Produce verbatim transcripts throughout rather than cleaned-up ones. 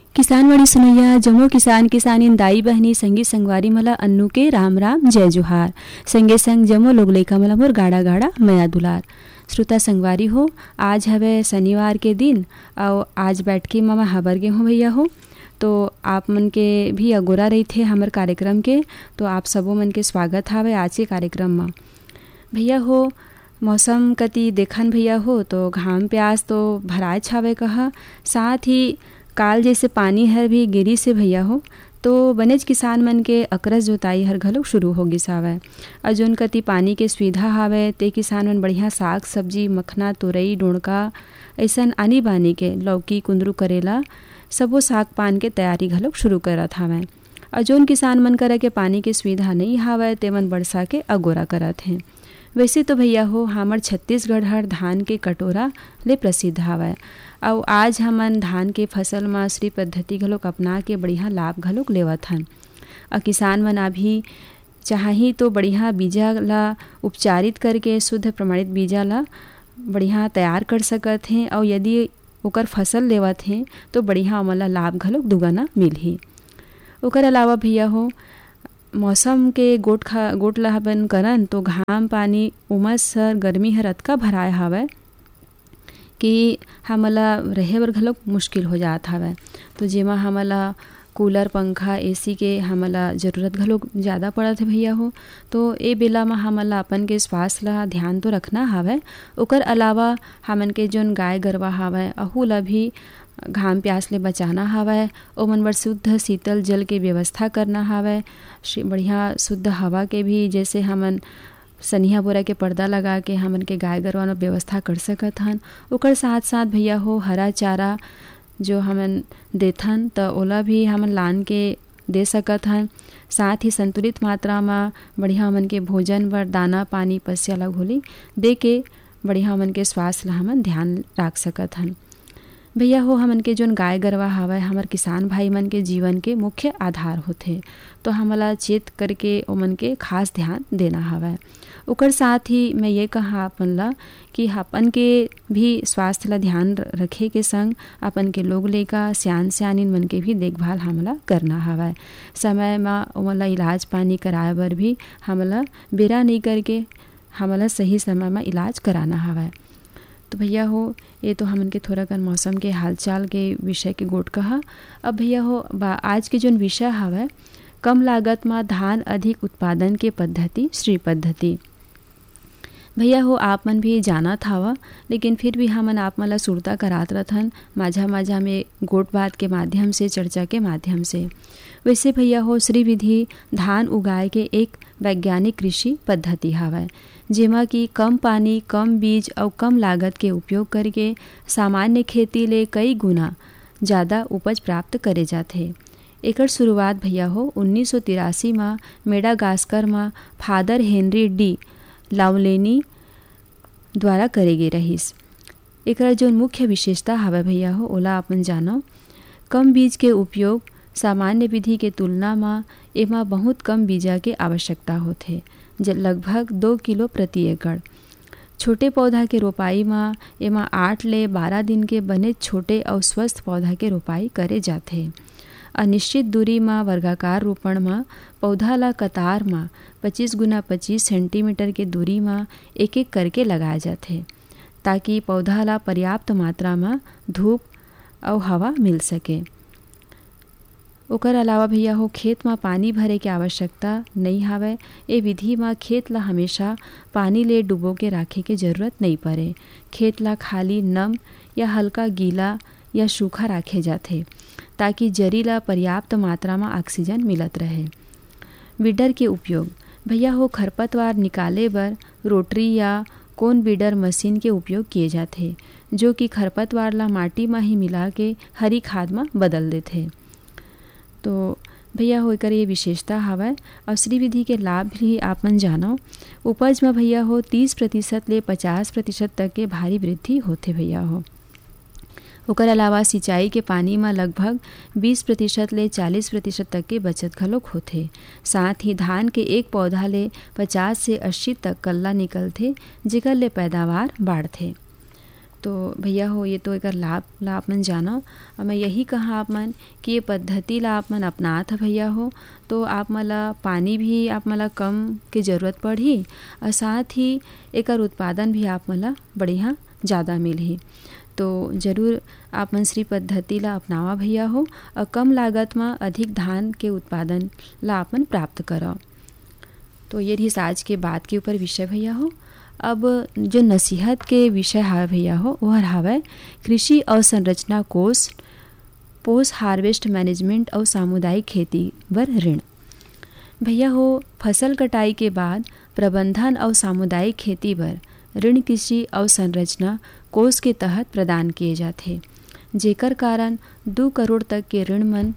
किसानवाड़ी सुनैया जमो किसान किसानी दाई बहनी संगी संगवारी मला अन्नू के राम राम जय जोहार। संगे संग जमो लोग लइका मला मोर गाड़ा गाड़ा मया दुलार। श्रोता संगवारी हो, आज हवे शनिवार के दिन और आज बैठ के मामा हबर गे हो भैया हो, तो आप मन के भी अगोरा रही थे हमार कार्यक्रम के, तो आप सबो मन के स्वागत हावे आज के कार्यक्रम में। भैया हो, मौसम कति देखन भैया हो तो घाम प्यास तो भराए छावे कहा, साथ ही काल जैसे पानी हर भी गिरी से भैया हो तो बनेज किसान मन के अकरस जोताई हर घलो शुरू हो गिस हावय। और जोन कति पानी के सुविधा हावय ते किसान मन बढ़िया साग सब्जी मखना तुरई डोड़का ऐसन आनी बानी के लौकी कुंदरू करेला सबो साग पान के तैयारी घलो शुरू करत हावय। और जोन किसान मन करा के पानी के सुविधा नहीं हावय ते मन बरसा के अगोरा करत हैं। वैसे तो भैया हो हमर छत्तीसगढ़ हर धान के कटोरा ले प्रसिद्ध हावय और आज हमन धान के फसल में श्री पद्धति घलोक अपना के बढ़िया लाभ घलोक लेवत हन। और किसान मन अभी चाही तो बढ़िया बीजा ला उपचारित करके शुद्ध प्रमाणित बीजा ला बढ़िया तैयार कर सकत हैं और यदि ओकर फसल लेवत हैं तो बढ़िया ओमन ला लाभ घलोक दुगना मिलही। ओकर अलावा भैया हो मौसम के गोट खा गोट ला बन करन तो घाम पानी उमस हर गर्मी हर अतका भराए हावय कि हमला रहे बर घलोक मुश्किल हो जात हावय। तो जेमा हमला कूलर पंखा एसी के हमला ज़रूरत घलोक ज़्यादा पड़त है भैया हो, तो ए बेला में हमला अपन के स्वास्थ्य ला ध्यान तो रखना हावय। ओकर अलावा हमन के जोन गाय गरवा हावय अहू ला भी घाम प्यास ले बचाना हावय। ओमन बर शुद्ध शीतल जल के व्यवस्था करना हावय। बढ़िया शुद्ध हवा के भी जैसे हमन सनिया बोरा के पर्दा लगा के हमन के गाय गरवा में व्यवस्था कर सकत हन। ओकर साथ साथ भैया हो हरा चारा जो हमन देथन त ओला भी हमन लान के दे सकत हन। साथ ही संतुलित मात्रा में बढ़िया हमन के भोजन बर दाना पानी पसिया ला घोली दे के बढ़िया हमन के स्वास्थ्य ला हमन ध्यान रख सकत हन। भैया हो हमन के जोन गाय गरवा हावय हमर किसान भाई मन के जीवन के मुख्य आधार होथे, तो हमला चेत करके ओमन के खास ध्यान देना हावय। ओकर साथ ही मैं ये कहा अपन ला कि अपन के भी स्वास्थ्य ला ध्यान रखे के संग अपन के लोग लेका सियान सियानिन मन के भी देखभाल हमला करना हावय। समय में ओमन ला इलाज पानी कराए बर भी हमला बेरा नहीं करके हमला सही समय में इलाज कराना हावय। तो भैया हो ये तो हमन के थोड़ा कन मौसम के हालचाल के विषय के गोट कहा। अब भैया हो आज के जोन विषय हावय कम लागत में धान अधिक उत्पादन के पद्धति श्री पद्धति। भैया हो आप मन भी जाना था, लेकिन फिर भी हमन आप मन ला सुरता करात रहथन माझा माझा में गोट बात के माध्यम से चर्चा के माध्यम से। वैसे भैया हो श्री विधि धान उगाए के एक वैज्ञानिक कृषि पद्धति हावय जेमा कि कम पानी कम बीज और कम लागत के उपयोग करके सामान्य खेती ले कई गुना ज़्यादा उपज प्राप्त करे जाथे। एकर शुरुआत भैया हो उन्नीस सौ तिरासी में मेडागास्कर में फादर हेनरी डी लाउलेनी द्वारा करे गे रहिस। एकर जो मुख्य विशेषता हावय भैया हो ओला अपन जानो। कम बीज के उपयोग सामान्य विधि के तुलना में एमा बहुत कम बीजा के आवश्यकता होथे, लगभग दो किलो प्रति एकड़। छोटे पौधा के रोपाई में एमा आठ ले बारह दिन के बने छोटे और स्वस्थ पौधा के रोपाई करे जाथे। अनिश्चित दूरी में वर्गाकार रोपण में पौधा ला कतार में पच्चीस गुना पच्चीस सेंटीमीटर के दूरी में एक एक करके लगाए जाथे ताकि पौधा ला पर्याप्त मात्रा में धूप और हवा मिल सके। ओकर अलावा भैया हो खेत में पानी भरे के आवश्यकता नहीं हावय। ए विधि में खेत ला हमेशा पानी ले डुबो के राखे के जरूरत नहीं पड़े। खेत ला खाली नम या हल्का गीला या सूखा राखे जाथे ताकि जरी ला पर्याप्त मात्रा में ऑक्सीजन मिलत रहे। बीडर के उपयोग भैया हो खरपतवार निकाले बर रोटरी या कोन बीडर मशीन के उपयोग किए जाथे जो कि खरपतवार ला माटी में ही मिला के हरी खाद में बदल देथे। तो भैया हो एकर ये विशेषता हावय। और श्री विधि के लाभ भी आपन जानो। उपज में भैया हो तीस प्रतिशत ले पचास प्रतिशत तक के भारी वृद्धि होथे भैया हो। ओकर अलावा सिंचाई के पानी में लगभग बीस प्रतिशत ले चालीस प्रतिशत तक के बचत घलोक होथे। साथ ही धान के एक पौधा ले पचास से अस्सी तक कल्ला निकलथे जेकर ले पैदावार बाढ़थे। तो भैया हो ये तो एक लाभ ला आप मन जानो, और मैं यही कहा आप मन कि ये पद्धति ला आप मन अपनात है भैया हो, तो आप मला पानी भी आप मला कम के ज़रूरत पड़ी, और साथ ही एक उत्पादन भी आप मला बढ़िया ज़्यादा मिलही। तो ज़रूर आप मन श्री पद्धति ला अपनावा भैया हो, और कम लागत में अधिक धान के उत्पादन ला आप मन प्राप्त करो। तो ये रही आज के बात के ऊपर विषय भैया हो। अब जो नसीहत के विषय हावे भैया हो वह हावे कृषि अवसंरचना कोष, पोस्ट हार्वेस्ट मैनेजमेंट और सामुदायिक खेती बर ऋण। भैया हो फसल कटाई के बाद प्रबंधन और सामुदायिक खेती बर ऋण कृषि अवसंरचना कोष के तहत प्रदान किए जाते, जेकर कारण दो करोड़ तक के ऋण मन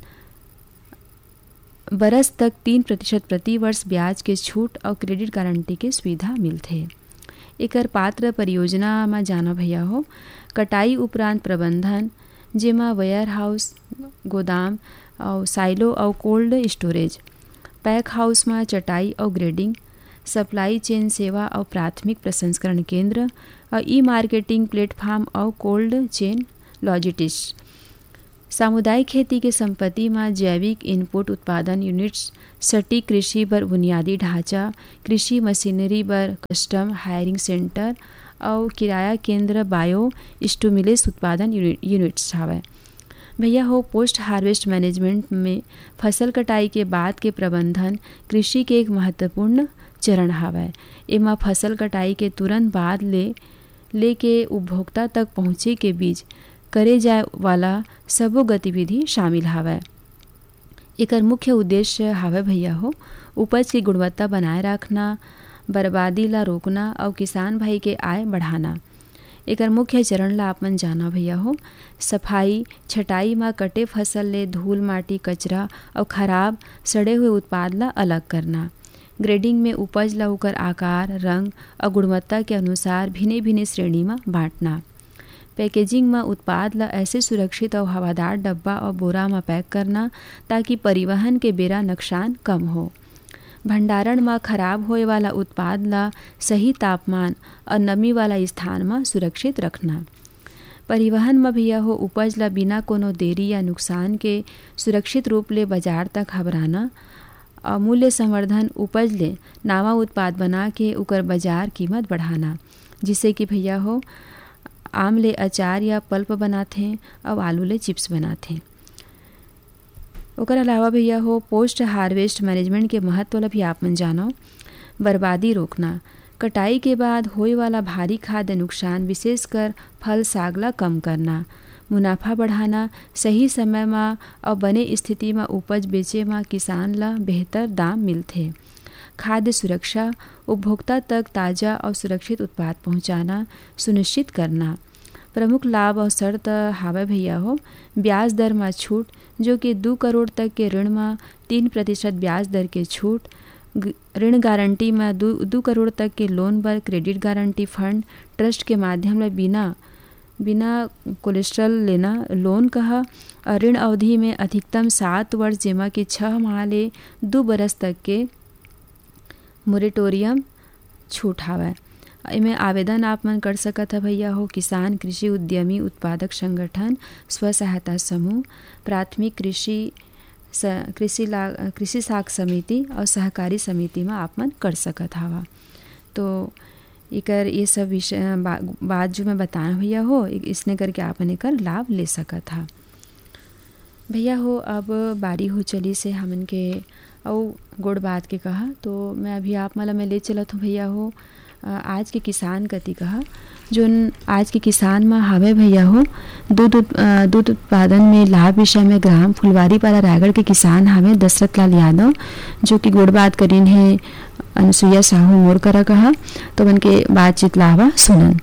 बरस तक तीन प्रतिशत प्रति वर्ष ब्याज के छूट और क्रेडिट गारंटी के सुविधा मिलते। एकर पात्र परियोजना में जाना भैया हो कटाई उपरांत प्रबंधन, जेमा वेयर हाउस, गोदाम और साइलो और कोल्ड स्टोरेज, पैक हाउस में चटाई और ग्रेडिंग, सप्लाई चेन सेवा और प्राथमिक प्रसंस्करण केंद्र और ई मार्केटिंग प्लेटफॉर्म और कोल्ड चेन लॉजिस्टिक्स। सामुदायिक खेती के संपत्ति में जैविक इनपुट उत्पादन यूनिट्स, सटीक कृषि बर बुनियादी ढांचा, कृषि मशीनरी बर कस्टम हायरिंग सेंटर और किराया केंद्र बायो स्टूमुलस उत्पादन यूनिट्स हावे। भैया हो पोस्ट हार्वेस्ट मैनेजमेंट में फसल कटाई के बाद के प्रबंधन कृषि के एक महत्वपूर्ण चरण हावे। एमा फसल कटाई के तुरंत बाद ले लेके उपभोक्ता तक पहुँचे के बीच करे जाए वाला सबो गतिविधि शामिल हावे। एकर मुख्य उद्देश्य हावे भैया हो उपज की गुणवत्ता बनाए रखना, बर्बादी ला रोकना और किसान भाई के आय बढ़ाना। एकर मुख्य चरण ला आप मन जाना भैया हो सफाई, छटाई में कटे फसल ले धूल माटी कचरा और खराब सड़े हुए उत्पाद ला अलग करना। ग्रेडिंग में उपज ला ओकर आकार, रंग और गुणवत्ता के अनुसार भिन्न भिन्न श्रेणी में बांटना। पैकेजिंग में उत्पाद ला ऐसे सुरक्षित और हवादार डब्बा और बोरा में पैक करना ताकि परिवहन के बेरा नुकसान कम हो। भंडारण में खराब होए वाला उत्पाद ला सही तापमान और नमी वाला स्थान में सुरक्षित रखना। परिवहन में भैया हो उपज ला बिना कोनो देरी या नुकसान के सुरक्षित रूप ले बाजार तक हबराना। और मूल्य संवर्धन उपज ले नावा उत्पाद बना के उकर बाजार कीमत बढ़ाना, जिससे कि भैया हो आम ले अचार या पल्प बनाते और आलू ले चिप्स बनाते। ओकर अलावा भैया हो पोस्ट हार्वेस्ट मैनेजमेंट के महत्व ला भी आप मन जानो। बर्बादी रोकना, कटाई के बाद होए वाला भारी खाद्य नुकसान विशेषकर फल साग ला कम करना। मुनाफा बढ़ाना, सही समय में और बने स्थिति में उपज बेचे में किसान ला बेहतर दाम मिलते। खाद्य सुरक्षा, उपभोक्ता तक ताज़ा और सुरक्षित उत्पाद पहुंचाना सुनिश्चित करना। प्रमुख लाभ और शर्त हावे भैया हो ब्याज दर में छूट, जो कि दो करोड़ तक के ऋण में तीन प्रतिशत ब्याज दर के छूट। ऋण गारंटी में दो दो करोड़ तक के लोन पर क्रेडिट गारंटी फंड ट्रस्ट के माध्यम ले बिना बिना कोलेस्ट्रल लेना लोन कहा। ऋण अवधि में अधिकतम सात वर्ष जेमा कि छः माह ले दो बरस तक के मोरेटोरियम छूट हावे। इमें आवेदन आप मन कर सकत है भैया हो किसान, कृषि उद्यमी, उत्पादक संगठन, स्व सहायता समूह, प्राथमिक कृषि कृषि कृषि साख समिति और सहकारी समिति में आप मन कर सकत हवा। तो एकर ये सब विषय बा, बात जो मैं बताया भैया हो इसने करके आप मन एकर लाभ ले सकत हा भैया हो। अब बारी हो चली से हमन के और गुड़ बात के कहा, तो मैं अभी आप मला मैं ले चलत हूँ भैया हो आज के किसान कति कहा। जो आज के किसान में हावे भैया हो दूध दूध उत्पादन में लाभ विषय में ग्राम फुलवारीपारा रायगढ़ के किसान हावे दशरथ लाल यादव, जो कि गुड़ बात करीन है अनुसुईया साहू मोर करा कहा। तो उनके बातचीत लावा सुनन।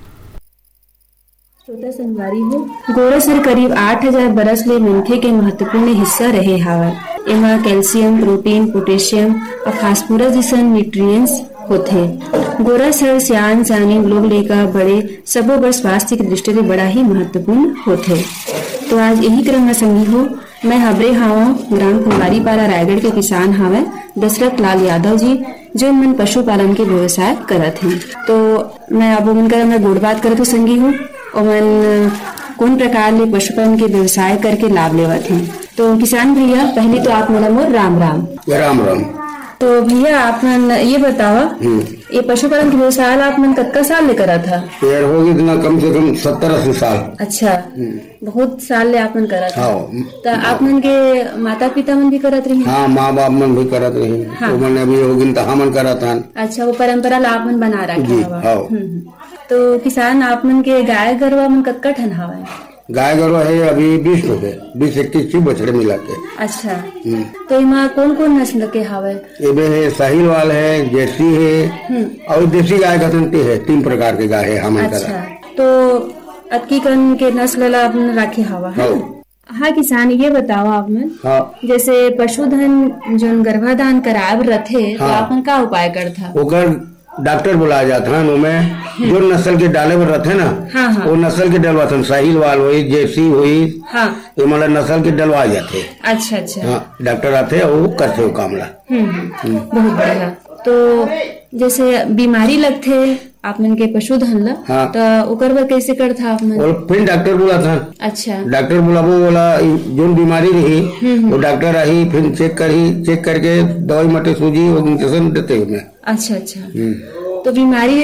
श्रोता संगवारी हो गोरसर करीब आठ हजार बरस ले मनखे के महत्वपूर्ण हिस्सा रहे हावय। एमा कैल्शियम, प्रोटीन, पोटेशियम और फास्फोरस जैसन न्यूट्रिएंट्स होथे। गोरसर सियान सानी लोग लेकर बड़े सबो बर स्वास्थ्य की दृष्टि से बड़ा ही महत्वपूर्ण होथे। तो आज यही क्रम में संगी हो मैं हबरे हावा ग्राम फुलवारीपारा रायगढ़ के किसान हावे दशरथ लाल यादव जी, जो मन पशुपालन के व्यवसाय करत हैं। तो मैं अब उनका मैं गुड़ बात करत हूँ संगी हूँ। ओमन कौन प्रकार ले पशुपालन के व्यवसाय करके लाभ लेवत हैं। तो किसान भैया पहले तो आप मोला मोर राम राम। राम राम। तो भैया आप मन ये बतावा ये पशुपालन के व्यवसाय आप मन कतका साल ले करा था? यार होगी इतना कम से कम सत्तर अस्सी साल। अच्छा, बहुत साल ले आप मन करा था। हाँ। तो आप मन के माता पिता मन भी करत रही? हाँ, माँ बाप मन भी करत रही। हाँ। तो मैंने अभी होगी तो हमन करत हन। अच्छा, वो परंपरा ला आप मन बना रखे हवा। हाँ। तो किसान आप मन के गाय गरवा मन कतका ठन हवा? गाय गरवा है अभी बीस हो गए, बीस इक्कीस चीज बछड़े मिला के। अच्छा, तो इमा कौन कौन नस्ल के हवे? ये है साहिलवाल है, जर्सी है और देसी गाय घसंती है। तीन प्रकार के गाय है हमारे। अच्छा, तो अतकी कन के नस्ल ला आपने रखे हवा है? हाँ किसान, ये बताओ आप मन। हाँ। जैसे पशुधन जो गर्भाधान कराब रथे हाँ। तो आपन का उपाय करता? ओकर डॉक्टर बुलाया जाता है। उनमें जो नस्ल के डाले पर रहते ना हाँ हाँ। वो नस्ल के डलवाते, साहिलवाल हुई, जर्सी हुई, हाँ। ये मतलब नस्ल के डलवा जाते। अच्छा अच्छा। हाँ, डॉक्टर आते और वो करते हो कामला। बहुत बढ़िया। तो जैसे बीमारी लगते आप मन के पशुधन ला हाँ। तो ओकर बर कैसे करता आप मन? और फिर डॉक्टर बुलाता। अच्छा, डॉक्टर बुलाबो बोला जो बीमारी रही वो डॉक्टर आई, फिर चेक करी, चेक करके दवाई मटे सूजी और इंजेक्शन देते उन्हें। अच्छा अच्छा। तो बीमारी